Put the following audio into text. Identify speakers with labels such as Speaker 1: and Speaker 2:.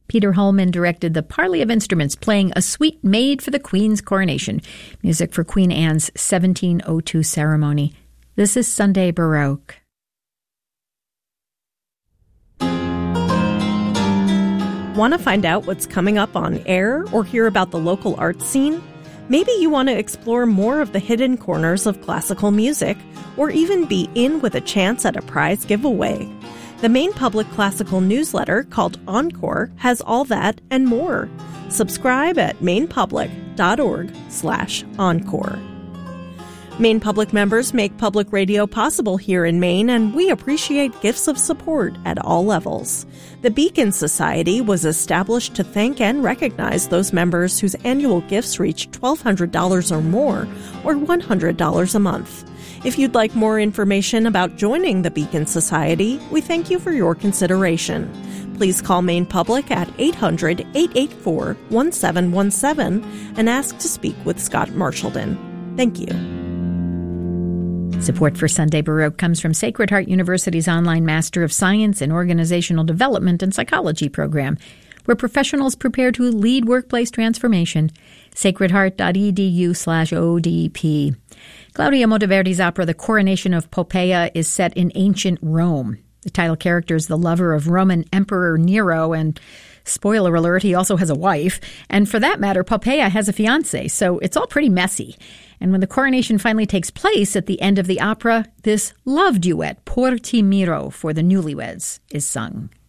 Speaker 1: Peter Holman directed the parley of instruments playing a suite made for the Queen's coronation. Music for Queen Anne's 1702 ceremony. This is Sunday Baroque.
Speaker 2: Want to find out what's coming up on air or hear about the local art scene? Maybe you want to explore more of the hidden corners of classical music, or even be in with a chance at a prize giveaway. The Maine Public Classical newsletter called Encore has all that and more. Subscribe at mainepublic.org/encore. Maine Public members make public radio possible here in Maine, and we appreciate gifts of support at all levels. The Beacon Society was established to thank and recognize those members whose annual gifts reach $1,200 or more, or $100 a month. If you'd like more information about joining the Beacon Society, we thank you for your consideration. Please call Maine Public at 800-884-1717 and ask to speak with Scott Marshallton. Thank you.
Speaker 1: Support for Sunday Baroque comes from Sacred Heart University's online Master of Science in Organizational Development and Psychology program, where professionals prepare to lead workplace transformation. sacredheart.edu/ODP. Claudia Monteverdi's opera The Coronation of Poppaea is set in ancient Rome. The title character is the lover of Roman Emperor Nero, and spoiler alert, he also has a wife. And for that matter, Poppaea has a fiancé, so it's all pretty messy. And when the coronation finally takes place at the end of the opera, this love duet, Por ti miro, for the newlyweds, is sung.